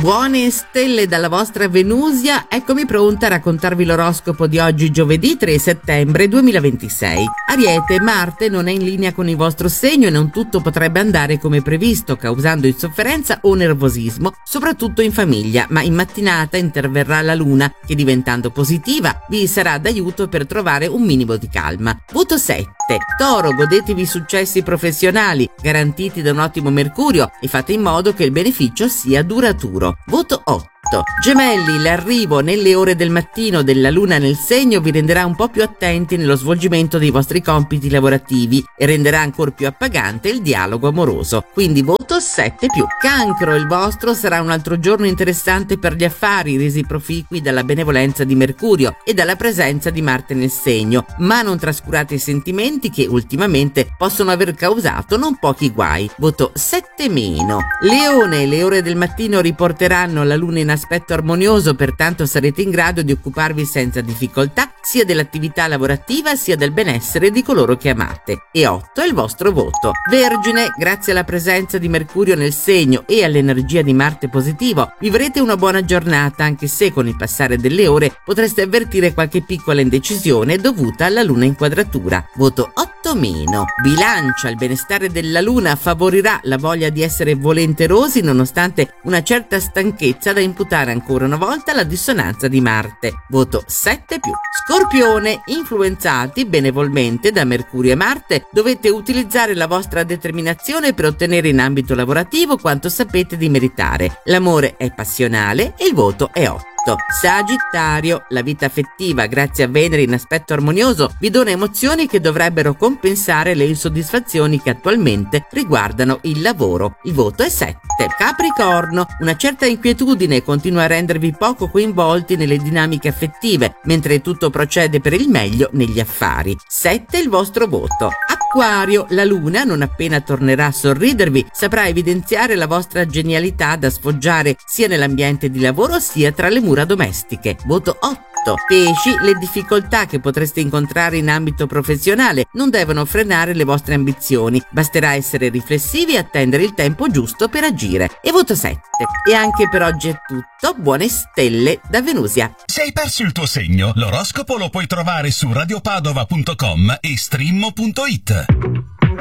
Buone stelle dalla vostra Venusia, eccomi pronta a raccontarvi l'oroscopo di oggi, giovedì 3 settembre 2026. Ariete, Marte non è in linea con il vostro segno e non tutto potrebbe andare come previsto, causando insofferenza o nervosismo, soprattutto in famiglia, ma in mattinata interverrà la Luna, che diventando positiva vi sarà d'aiuto per trovare un minimo di calma. Voto 7. Toro, godetevi i successi professionali, garantiti da un ottimo Mercurio, e fate in modo che il beneficio sia duraturo. Voto 8. Gemelli, l'arrivo nelle ore del mattino della Luna nel segno vi renderà un po' più attenti nello svolgimento dei vostri compiti lavorativi e renderà ancora più appagante il dialogo amoroso, quindi voto 7+. Cancro, il vostro sarà un altro giorno interessante per gli affari, resi proficui dalla benevolenza di Mercurio e dalla presenza di Marte nel segno, ma non trascurate i sentimenti che ultimamente possono aver causato non pochi guai, voto 7-. Leone, le ore del mattino riporteranno la Luna in aspetto armonioso, pertanto sarete in grado di occuparvi senza difficoltà sia dell'attività lavorativa sia del benessere di coloro che amate. E 8 è il vostro voto. Vergine, grazie alla presenza di Mercurio nel segno e all'energia di Marte positivo, vivrete una buona giornata, anche se con il passare delle ore potreste avvertire qualche piccola indecisione dovuta alla Luna in quadratura. Voto 8-. Bilancia, il benestare della Luna favorirà la voglia di essere volenterosi nonostante una certa stanchezza da imputare ancora una volta alla dissonanza di Marte. Voto 7+. Scorpione, influenzati benevolmente da Mercurio e Marte, dovete utilizzare la vostra determinazione per ottenere in ambito lavorativo quanto sapete di meritare. L'amore è passionale e il voto è 8. Sagittario, la vita affettiva, grazie a Venere in aspetto armonioso, vi dona emozioni che dovrebbero compensare le insoddisfazioni che attualmente riguardano il lavoro. Il voto è 7. Capricorno, una certa inquietudine continua a rendervi poco coinvolti nelle dinamiche affettive, mentre tutto procede per il meglio negli affari. 7 è il vostro voto. Acquario, la Luna, non appena tornerà a sorridervi, saprà evidenziare la vostra genialità da sfoggiare sia nell'ambiente di lavoro sia tra le mura domestiche. Voto 8. Pesci, le difficoltà che potreste incontrare in ambito professionale non devono frenare le vostre ambizioni, basterà essere riflessivi e attendere il tempo giusto per agire. E voto 7. E anche per oggi è tutto, buone stelle da Venusia. Se hai perso il tuo segno, l'oroscopo lo puoi trovare su radiopadova.com e stream.it.